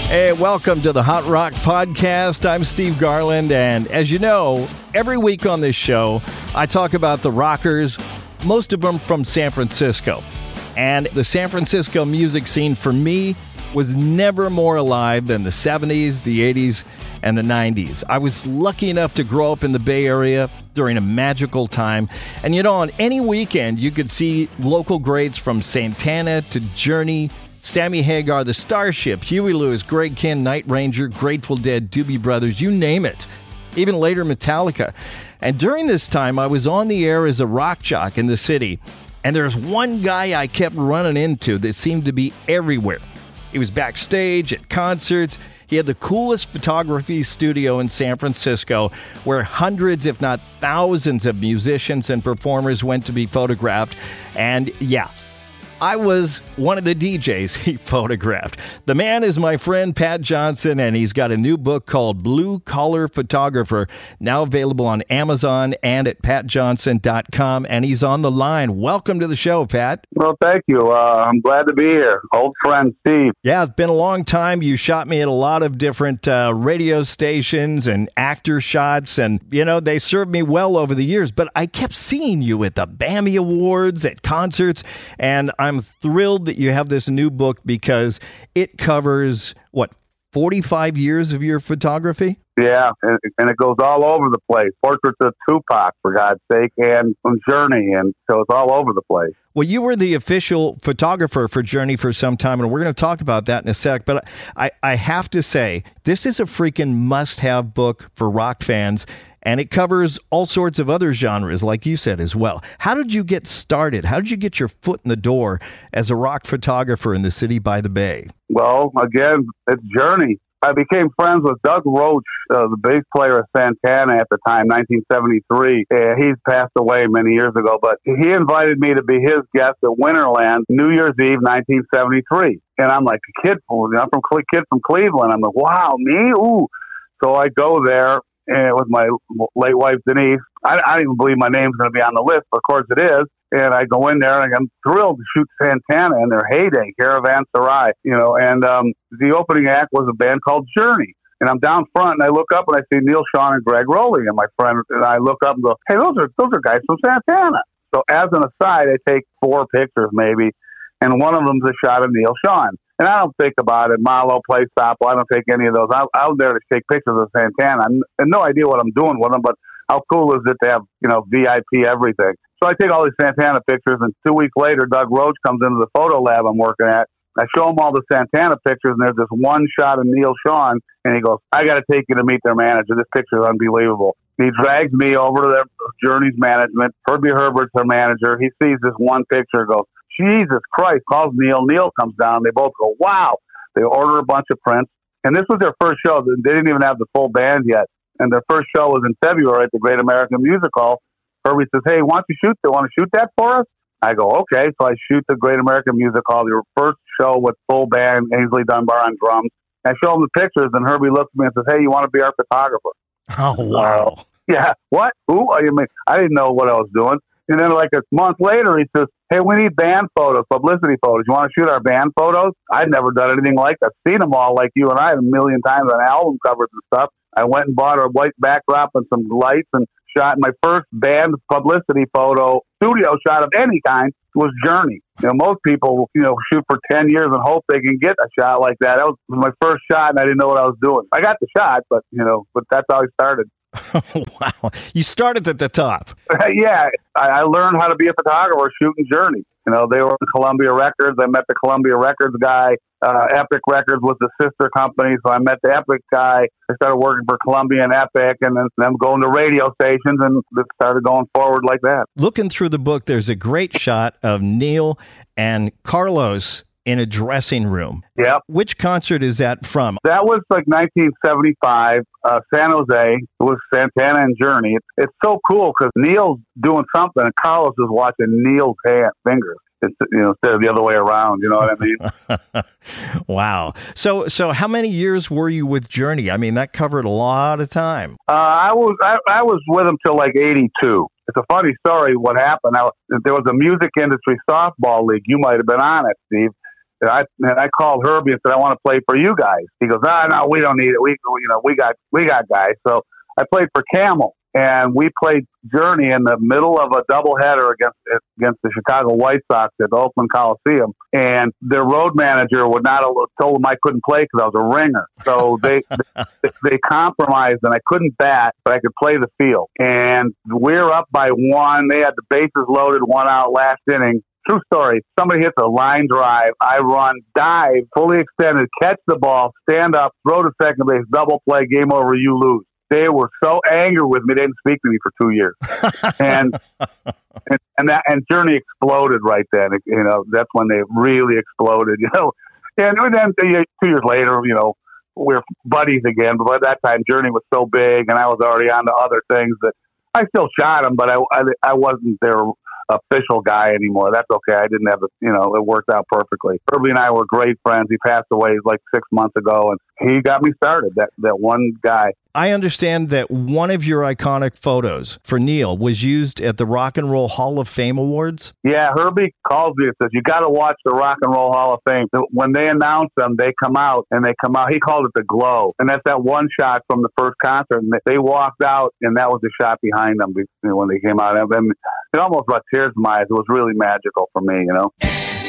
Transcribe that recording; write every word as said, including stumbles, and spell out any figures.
Hey, welcome to the Hot Rock Podcast. I'm Steve Garland, and as you know, every week on this show, I talk about the rockers, most of them from San Francisco. And the San Francisco music scene, for me, was never more alive than the seventies, the eighties, and the nineties. I was lucky enough to grow up in the Bay Area during a magical time. And you know, on any weekend, you could see local greats from Santana to Journey, Sammy Hagar, the Starships, Huey Lewis, Greg Kihn, Night Ranger, Grateful Dead, Doobie Brothers, you name it. Even later, Metallica. And during this time, I was on the air as a rock jock in the city. And there's one guy I kept running into that seemed to be everywhere. He was backstage at concerts. He had the coolest photography studio in San Francisco where hundreds, if not thousands, of musicians and performers went to be photographed. And yeah, I was one of the D Js he photographed. The man is my friend Pat Johnson, and he's got a new book called Blue Collar Photographer, now available on Amazon and at pat johnson dot com, and he's on the line. Welcome to the show, Pat. Well, thank you. Uh, I'm glad to be here. Old friend Steve. Yeah, it's been a long time. You shot me at a lot of different uh, radio stations and actor shots, and, you know, they served me well over the years, but I kept seeing you at the BAMI Awards, at concerts, and I'm I'm thrilled that you have this new book because it covers, what, forty-five years of your photography? Yeah, and, and it goes all over the place. Portraits of Tupac, for God's sake, and from Journey, and so it's all over the place. Well, you were the official photographer for Journey for some time, and we're going to talk about that in a sec, but I, I have to say, this is a freaking must-have book for rock fans. And it covers all sorts of other genres, like you said, as well. How did you get started? How did you get your foot in the door as a rock photographer in the city by the Bay? Well, again, it's Journey. I became friends with Doug Roach, uh, the bass player of Santana at the time, nineteen seventy-three. Uh, he's passed away many years ago, but he invited me to be his guest at Winterland, New Year's Eve, nineteen seventy-three. And I'm like, a kid, I'm from kid from Cleveland. I'm like, wow, me? Ooh. So I go there. And with my late wife, Denise. I, I don't even believe my name's going to be on the list, but of course it is. And I go in there, and I'm thrilled to shoot Santana in their heyday, Caravanserai, you know. And um, the opening act was a band called Journey. And I'm down front, and I look up, and I see Neal Schon and Gregg Rolie. And my friend and I look up and go, hey, those are those are guys from Santana. So as an aside, I take four pictures maybe, and one of them's a shot of Neal Schon. And I don't think about it, Malo, Play Stop. I don't take any of those. I, I was there to take pictures of Santana. I have no idea what I'm doing with them, but how cool is it to have, you know, V I P everything? So I take all these Santana pictures, and two weeks later, Doug Roach comes into the photo lab I'm working at. I show him all the Santana pictures, and there's this one shot of Neal Schon, and he goes, I got to take you to meet their manager. This picture is unbelievable. He drags me over to their Journey's management. Herbie Herbert's their manager. He sees this one picture and goes, Jesus Christ, calls Neil. Neil comes down. They both go, wow. They order a bunch of prints. And this was their first show. They didn't even have the full band yet. And their first show was in February at the Great American Music Hall. Herbie says, hey, why don't you shoot that? Want to shoot that for us? I go, okay. So I shoot the Great American Music Hall, their first show with full band, Ainsley Dunbar on drums. I show him the pictures, and Herbie looks at me and says, hey, you want to be our photographer? Oh, wow. Uh, yeah. What? Who? I mean, I didn't know what I was doing. And then like a month later, he says, hey, we need band photos, publicity photos. You want to shoot our band photos? I'd never done anything like that. I've seen them all like you and I a million times on album covers and stuff. I went and bought a white backdrop and some lights and shot my first band publicity photo, studio shot of any kind, was Journey. You know, most people, you know, shoot for ten years and hope they can get a shot like that. That was my first shot, and I didn't know what I was doing. I got the shot, but, you know, but that's how I started. Wow. You started at the top. Yeah. I, I learned how to be a photographer shooting Journey. You know, they were in Columbia Records. I met the Columbia Records guy. Uh, Epic Records was the sister company, so I met the Epic guy. I started working for Columbia and Epic, and then, then going to radio stations, and it started going forward like that. Looking through the book, there's a great shot of Neil and Carlos in a dressing room. Yep. Which concert is that from? That was like nineteen seventy-five, uh, San Jose. It was Santana and Journey. It's, it's so cool because Neil's doing something, and Carlos is watching Neil's hand, fingers. It's, you know, instead of the other way around, you know what I mean? Wow. So, so how many years were you with Journey? I mean, that covered a lot of time. Uh, I was I, I was with them till like eighty-two. It's a funny story what happened. I, there was a music industry softball league. You might have been on it, Steve. And I, and I called Herbie and said, I want to play for you guys. He goes, ah, no, we don't need it. We, you know, we got, we got guys. So I played for Camel, and we played Journey in the middle of a doubleheader against against the Chicago White Sox at the Oakland Coliseum. And their road manager would not have told them I couldn't play because I was a ringer. So they, they they compromised, and I couldn't bat, but I could play the field. And we're up by one. They had the bases loaded, one out, last inning. True story. Somebody hits a line drive. I run, dive, fully extended, catch the ball, stand up, throw to second base, double play, game over, you lose. They were so angry with me, they didn't speak to me for two years. and, and and that and Journey exploded right then. It, you know, that's when they really exploded. You know, and then two years later, you know, we're buddies again. But by that time, Journey was so big, and I was already on to other things that I still shot him, but I I, I wasn't their official guy anymore. That's okay. I didn't have a, you know, it worked out perfectly. Herbie and I were great friends. He passed away like six months ago, and he got me started. That that one guy. I understand that one of your iconic photos for Neil was used at the Rock and Roll Hall of Fame Awards. Yeah, Herbie calls me and says, you got to watch the Rock and Roll Hall of Fame. When they announce them, they come out, and they come out. He called it the glow. And that's that one shot from the first concert. And they walked out, and that was the shot behind them when they came out. And it almost brought tears to my eyes. It was really magical for me, you know.